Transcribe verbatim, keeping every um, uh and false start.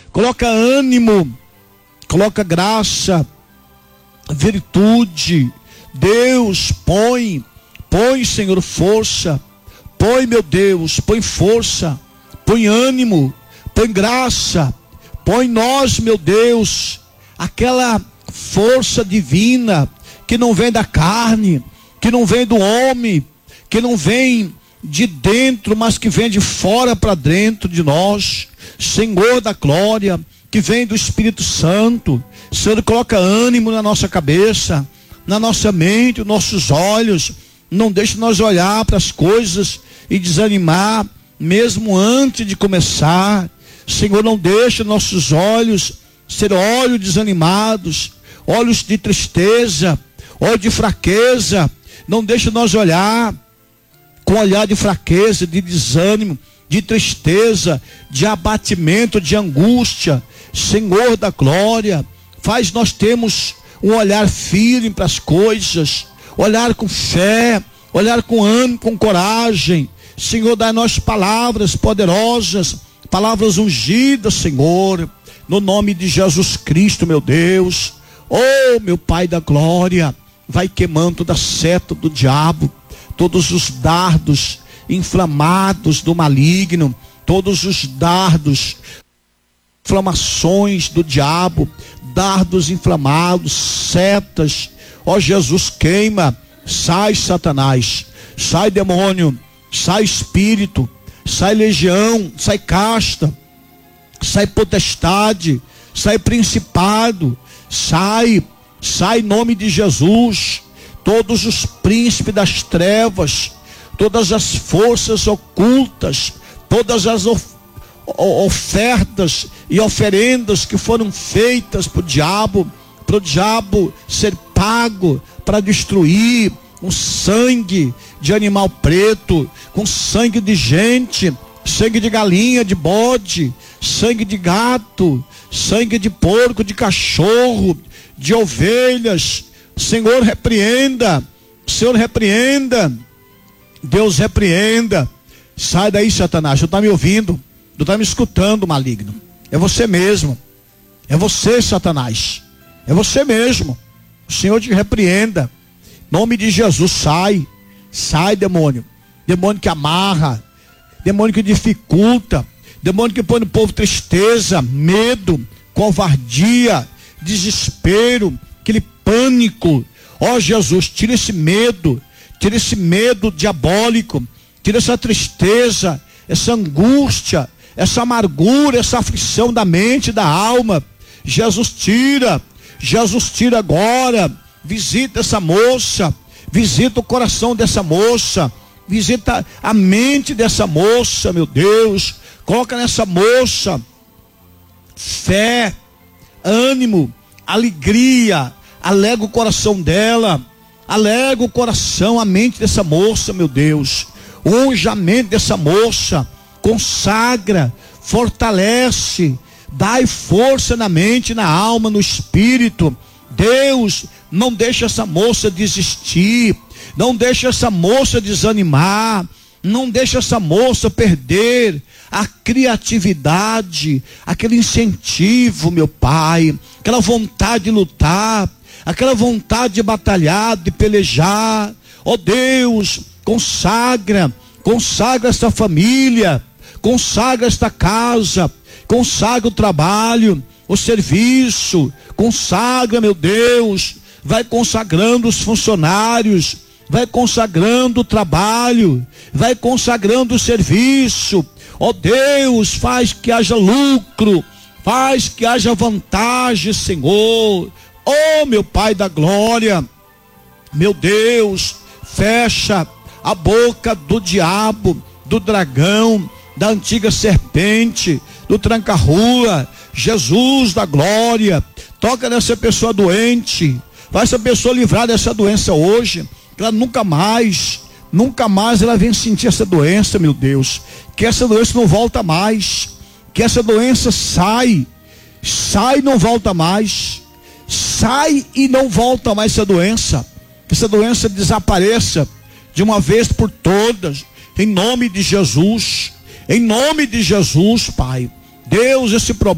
coloca ânimo, coloca graça, virtude. Deus, põe, põe, Senhor, força, põe, meu Deus, põe força, põe ânimo, põe graça, põe em nós, meu Deus, aquela força divina que não vem da carne, que não vem do homem, que não vem de dentro, mas que vem de fora para dentro de nós, Senhor da glória, que vem do Espírito Santo. Senhor, coloca ânimo na nossa cabeça, na nossa mente, nos nossos olhos. Não deixe nós olhar para as coisas e desanimar, mesmo antes de começar. Senhor, não deixe nossos olhos ser olhos desanimados, olhos de tristeza, olhos de fraqueza. Não deixe nós olhar com olhar de fraqueza, de desânimo, de tristeza, de abatimento, de angústia. Senhor da glória, faz nós termos um olhar firme para as coisas, olhar com fé, olhar com ânimo, com coragem. Senhor, dá-nos palavras poderosas, palavras ungidas, Senhor, no nome de Jesus Cristo, meu Deus. Oh, meu Pai da glória, vai queimando toda a seta do diabo, todos os dardos inflamados do maligno, todos os dardos, inflamações do diabo, dardos inflamados, setas. Ó Jesus, queima, sai Satanás, sai demônio, sai espírito, sai legião, sai casta, sai potestade, sai principado, sai, sai em nome de Jesus. Todos os príncipes das trevas, todas as forças ocultas, todas as of, ofertas e oferendas que foram feitas para o diabo, para o diabo ser pago para destruir, com sangue de animal preto, com sangue de gente, sangue de galinha, de bode, sangue de gato, sangue de porco, de cachorro, de ovelhas. Senhor, repreenda, Senhor, repreenda, Deus, repreenda. Sai daí, Satanás, tu está me ouvindo, tu está me escutando, maligno. É você mesmo, é você, Satanás, é você mesmo. O Senhor te repreenda, em nome de Jesus. Sai, sai, demônio, demônio que amarra, demônio que dificulta, demônio que põe no povo tristeza, medo, covardia, desespero, aquele pânico. Ó Jesus, tira esse medo, tira esse medo diabólico, tira essa tristeza, essa angústia, essa amargura, essa aflição da mente, da alma. Jesus, tira, Jesus, tira agora. Visita essa moça, visita o coração dessa moça, visita a mente dessa moça, meu Deus. Coloca nessa moça fé, ânimo, alegria. Alega o coração dela, alega o coração, a mente dessa moça, meu Deus. Unge a mente dessa moça, consagra, fortalece, dai força na mente, na alma, no espírito. Deus, não deixa essa moça desistir, não deixa essa moça desanimar, não deixa essa moça perder a criatividade, aquele incentivo, meu Pai, aquela vontade de lutar, aquela vontade de batalhar, de pelejar. Ó Deus, consagra, consagra esta família, consagra esta casa, consagra o trabalho, o serviço, consagra, meu Deus, vai consagrando os funcionários, vai consagrando o trabalho, vai consagrando o serviço. Ó Deus, faz que haja lucro, faz que haja vantagem, Senhor. Ó meu Pai da glória, meu Deus, fecha a boca do diabo, do dragão, da antiga serpente, do tranca-rua. Jesus da glória, toca nessa pessoa doente, faz essa pessoa livrar dessa doença hoje, que ela nunca mais, nunca mais ela vem sentir essa doença, meu Deus, que essa doença não volta mais, que essa doença sai, sai e não volta mais, sai e não volta mais essa doença, que essa doença desapareça de uma vez por todas, em nome de Jesus, em nome de Jesus, Pai. Deus, esse problema